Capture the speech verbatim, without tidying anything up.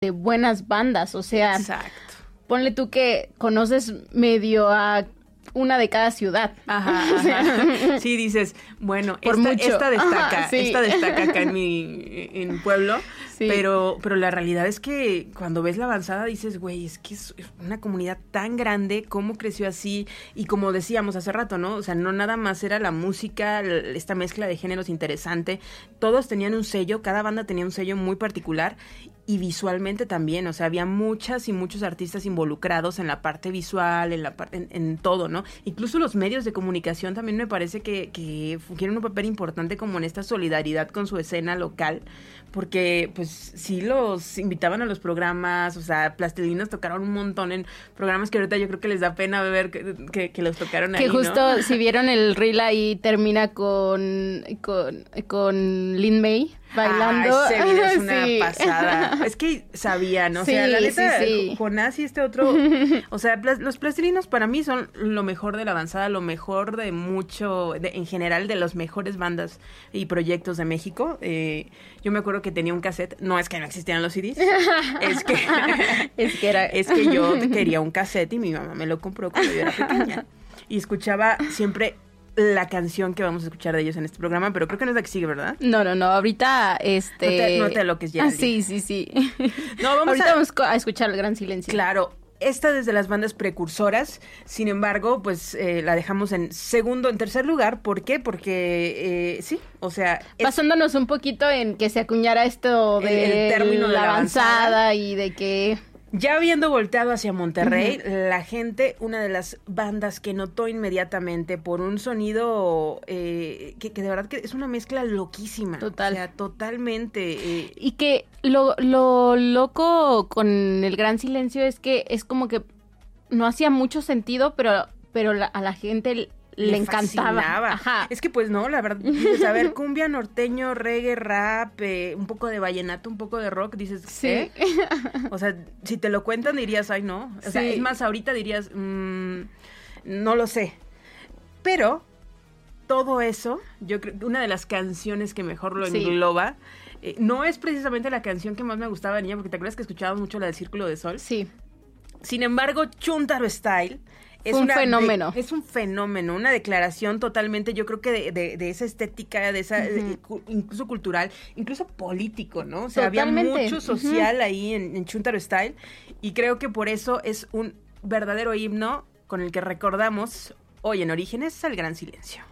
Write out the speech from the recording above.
de buenas bandas, o sea, exacto. Ponle tú que conoces medio a una de cada ciudad. Ajá, ajá. Sí, dices, bueno, Por esta, mucho. esta destaca, Ajá, sí. esta destaca acá en mi en mi pueblo, sí. pero, pero la realidad es que cuando ves La Avanzada dices, güey, es que es una comunidad tan grande, cómo creció así, y como decíamos hace rato, ¿no? O sea, no nada más era la música, esta mezcla de géneros interesante, todos tenían un sello, cada banda tenía un sello muy particular, y visualmente también, o sea, había muchas y muchos artistas involucrados en la parte visual, en la parte, en, en todo, ¿no? Incluso los medios de comunicación también me parece que, que fungieron un papel importante como en esta solidaridad con su escena local, porque pues sí los invitaban a los programas, o sea, Plastilinos tocaron un montón en programas que ahorita yo creo que les da pena ver que, que, que los tocaron ahí, que justo, ¿no? Si vieron el reel ahí termina con, con, con Lin May bailando. Ah, ese video es una sí. pasada. Es que sabía, ¿no? O Sí, sea, la neta, sí, sí. Jonás y este otro, o sea, plas, los Plastilinos para mí son lo mejor de La Avanzada, lo mejor de mucho, de, en general, de las mejores bandas y proyectos de México. Eh, yo me acuerdo que tenía un cassette, no es que no existieran los C Ds, es que, es que era... es que yo quería un cassette y mi mamá me lo compró cuando yo era pequeña. Y escuchaba siempre la canción que vamos a escuchar de ellos en este programa, pero creo que no es la que sigue, ¿verdad? No, no, no, ahorita, este... No te, no te aloques, Geraldine. Ah, sí, sí, sí. No, vamos ahorita a... vamos a escuchar El Gran Silencio. Claro, esta desde las bandas precursoras, sin embargo, pues eh, la dejamos en segundo, en tercer lugar. ¿Por qué? Porque, eh, sí, o sea... Es... Basándonos un poquito en que se acuñara esto de el, el término de la la avanzada, avanzada y de que... Ya habiendo volteado hacia Monterrey, uh-huh. la gente, una de las bandas que notó inmediatamente por un sonido eh, que, que de verdad que es una mezcla loquísima. Total. O sea, totalmente. Eh. Y que lo, lo loco con El Gran Silencio es que es como que no hacía mucho sentido, pero, pero la, a la gente... Le, le encantaba. Ajá. Es que pues no, la verdad, dices, a ver, cumbia, norteño, reggae, rap, eh, un poco de vallenato, un poco de rock, dices, sí. ¿eh? O sea, si te lo cuentan dirías, ay, no. O sí. sea, es más, ahorita dirías, mmm, no lo sé. Pero todo eso, yo creo que una de las canciones que mejor lo sí. engloba, eh, no es precisamente la canción que más me gustaba de niña, porque te acuerdas que escuchábamos mucho la del Círculo de Sol. Sí. Sin embargo, Chuntaro Style es un una fenómeno. De, es un fenómeno, una declaración totalmente, yo creo que de, de, de esa estética, de esa, uh-huh. de, incluso cultural, incluso político, ¿no? O sea, totalmente. Había mucho social uh-huh. ahí en, en Chuntaro Style, y creo que por eso es un verdadero himno con el que recordamos hoy en Orígenes al Gran Silencio.